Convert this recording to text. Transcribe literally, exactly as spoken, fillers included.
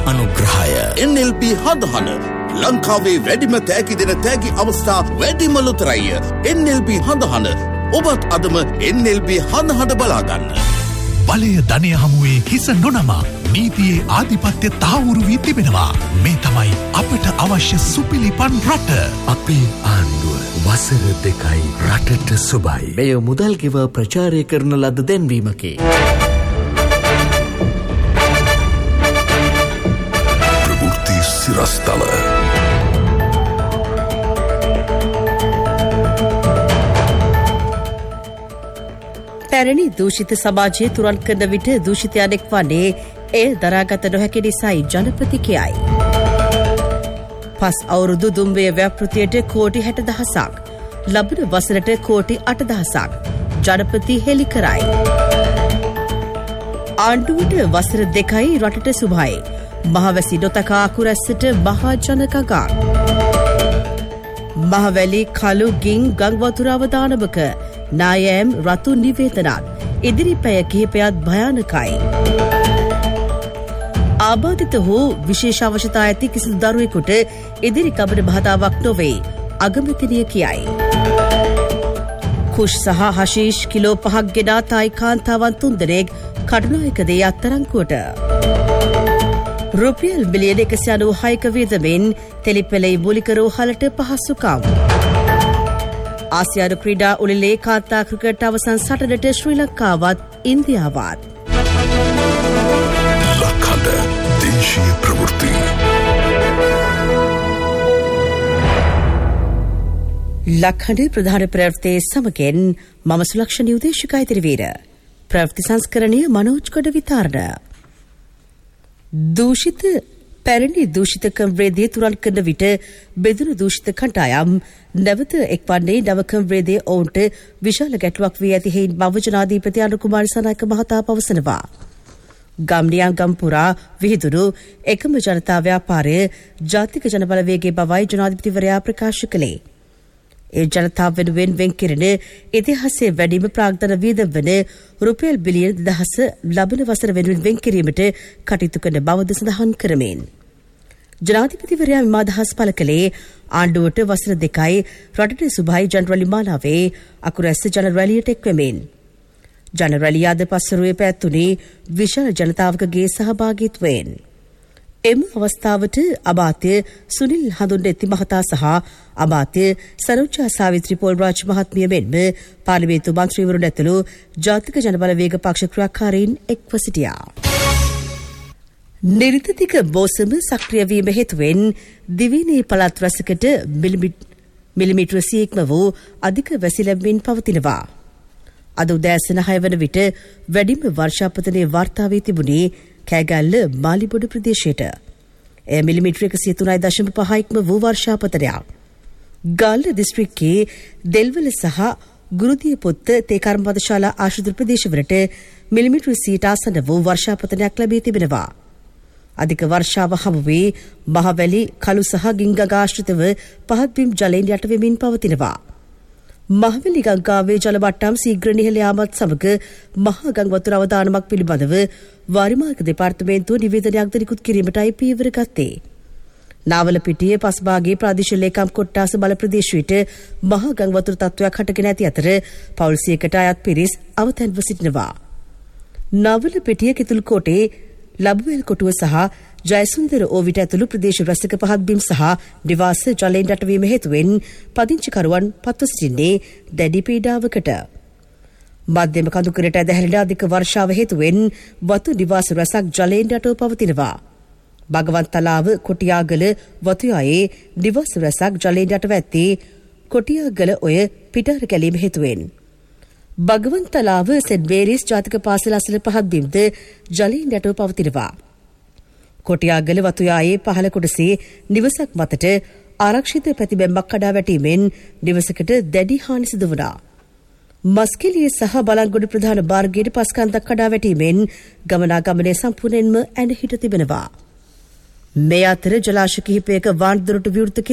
අනුග්‍රහය. එන් එල් බී හදහන ලංකාවේ වැඩිම තෑගි දෙන තෑගි අවස්ථා වැඩිම ලොතරැය. එන් එල් බී හදහන ඔබත් අදම එන් එල් බී හදහන බලාගන්න. බලය ධනය හමුවේ හිස නොනමා නීතියේ ආධිපත්‍ය තහවුරු වී තිබෙනවා. මේ තමයි අපට අවශ්‍ය සුපිලිපන් රට. අපේ ආණ්ඩුව වසර දෙකයි රටට සුබයි. මෙය මුදල් ගෙව ප්‍රචාරය කරන ලද දැන්වීමකි. ප්‍රවෘත්ති සිරස්තල. පැරණි දූෂිත සමාජයේ තුරන් කරන විට දූෂිතයනෙක් වන්නේ එය දරාගත නොහැකි නිසායි ජනපති කියයි. පස් අවුරුදු දුම්බේ ව්‍යාපෘතියට කෝටි හැට දහසක් ලබන වසරට කෝටි අට දහසක් ජනපති හෙළි කරයි. ආණ්ඩුවට වසර දෙකයි රටට සුභයි. මහවැසි නොතකා අකුරැස්සට මහා ජනකගක්. මහවැලි කළු ගින් ගංවතුර අවදානමක නායෑම් රතු නිවේදනත් ඉදිරි පැය කිහිපයක් භයානකයි. ආබාධිත හෝ විශේෂ අවශ්‍යතා ඇති කිසිදු දරුවෙකුට ඉදිරි ගමන බාධාවක් නොවේ අගමැතිනිය කියයි. කුෂ් සහ හෂීෂ් කිලෝ පහක් ගෙනා තායි කාන්තාවන් තුන්දෙනෙක් කටුනායකදී අත්අඩංගුවට. රුපියල් බිලියන එකසිය අනූහයක වියදමින් තෙලිපෙළේ මූලික රෝහලට පහසුකම්. ආසියානු ක්‍රීඩා උළෙලේ කාන්තා ක්‍රිකට් අවසන් සටනට ශ්‍රී ලංකාවත් ඉන්දියාවත්. ලක්හඬ දේශීය ප්‍රවෘත්ති. ලක්හඬ ප්‍රධාන ප්‍රවෘත්තියේ සමගින් මම සුලක්ෂණ උදේශිකා ඉදිරිවීර. ප්‍රවෘත්ති සංස්කරණය මනෝජ් කොට විතරණ. දූෂිත පැරණි දූෂිත කම්බ්‍රේදී තුරන් කරන විට බෙදුණු දූෂිත කණ්ඩායම් නැවත එක්වන්නේ නව කම්බ්‍රේදී ඔවුන්ට විශාල ගැටලුවක් වී ඇති හේයින් බව ජනාධිපති අනුකුමාර සනායක මහතා පවසනවා. ගම්නියන් ගම්පුරා විහිදුණු එකම ජනතා ව්‍යාපාරය ජාතික ජනබලවේගයේ බවයි ජනාධිපතිවරයා ප්‍රකාශ කළේ. ඒ ජනතාව වෙනුවෙන් වෙන් කෙරෙන ඉතිහාසයේ වැඩිම ප්‍රාග්ධන වියදම් වන රුපියල් බිලියන දෙදහස ලබන වසර වෙනුවෙන් වෙන් කිරීමට කටයුතු කරන බවද සඳහන් කරමින් ජනාධිපතිවරයා මෙම අදහස් පළ කළේ ආණ්ඩුවට වසර දෙකයි රටට සුභයි ජනරැලි මාලාවේ අකුරැස්ස ජනරැලියට එක්වෙමින්. ජනරැලිය අද පස්වරුවේ පැවැත්වුණේ විශාල ජනතාවකගේ සහභාගීත්වයෙන්. එම අවස්ථාවට අමාත්‍ය සුනිල් හඳුන්නෙත්ති මහතා සහ අමාත්‍ය සරෝජා සාවිත්‍රි පොල්රාජ් මහත්මිය මෙන්ම පාර්ලිමේන්තු මන්ත්‍රීවරුන් ඇතුළු ජාතික ජනබලවේග පක්ෂ ක්‍රියාකාරීන් එක්ව සිටියා. නිරිතතික බෝසම සක්‍රිය වීම හේතුවෙන් දිවයිනේ පළාත් රැසකට මිලිමීටර සියයක්ම වූ අධික වැසිලැබෙමින් පවතිනවා. අද උදෑසන හය වන විට වැඩිම වර්ෂාපතනය වාර්තා වී තිබුණේ කෑගල්ල මාලිබොඩ ප්‍රදේශයට. එය මිලිමීටර එකසිය තුනයි දශම පහක්ම වූ වර්ෂාපතනයක්. ගාල්ල දිස්ත්‍රික්කයේ දෙල්වල සහ ගුරුදිය පොත්ත තේ කර්මපත ශාලා ආශ්‍රිත ප්‍රදේශවලට මිලිමීටර සියයට ආසන්න වූ වර්ෂාපතනයක් ලැබී තිබෙනවා. අධික වර්ෂාව හමුවේ මහවැලි කළු සහ ගිංගග ආශ්‍රිතව පහත් බිම් ජලයෙන් යට වෙමින් පවතිනවා. මහවැලි ගංගාවේ ජල මට්ටම් ශීඝ්‍ර ඉහළ යාමත් සමග මහා ගං වතුර අවදානමක් පිළිබඳව වාරිමාර්ග දෙපාර්තමේන්තුව නිවේදනයක්ද නිකුත් කිරීමටයි පියවර ගත්තේ. නාවලපිටිය පස්භාගයේ ප්‍රාදේශීය ලේකම් කොට්ටාස බල ප්‍රදේශයට මහා ගං වතුර තත්ත්වයක් හටගෙන ඇති අතර පවුල් සියයකට අයත් පිරිස් අවතැන්ව සිටිනවා. නාවලපිටිය කිතුල්කෝටේ ලබුවෙල් කොටුව සහ ජයසුන්දර ඕවිට ඇතුළු ප්‍රදේශ රැසක පහත් බිම් සහ නිවාස ජලයෙන් යටවීම හේතුවෙන් පදිංචිකරුවන් පත්ව සිටින්නේ දැඩි පීඩාවකට. මධ්‍යම කඳුකරට ඇදහැරෙන අධික වර්ෂාව හේතුවෙන් වතු නිවාස රැසක් ජලයෙන් යටව පවතිනවා. භගවන්තලාව කොටියාගල වතුයායේ නිවාස රැසක් ජලයෙන් යටව ඇත්තේ කොටියාගල ඔය පිටාර කැලීම හේතුවෙන්. භගවන්තලාව සෙන්ට් මේරිස් ජාතික පාසල අසල පහත් බිම්ද ජලයෙන් යටව පවතිනවා. කොටියාගල වතුයායේ පහළ කොටසේ නිවසක් මතට ආරක්ෂිත ප්‍රතිබිම්බක් කඩා වැටීමෙන් නිවසකට දැඩි හානි සිදු වුණා. මස්කෙලිය සහ බලංගොඩ ප්‍රධාන මාර්ගයේ පස්කන්දක් කඩා වැටීමෙන් ගමනාගමනය සම්පූර්ණයෙන්ම ඇන හිට තිබෙනවා. මේ අතර ජලාශ කිහිපයක වාන් දොරටු විවෘත